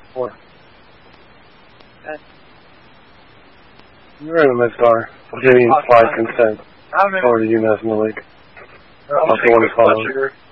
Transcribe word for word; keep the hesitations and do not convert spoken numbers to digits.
Four. You're in a star. Getting flight consent. Or the U N S in the league. I'll go on to follow.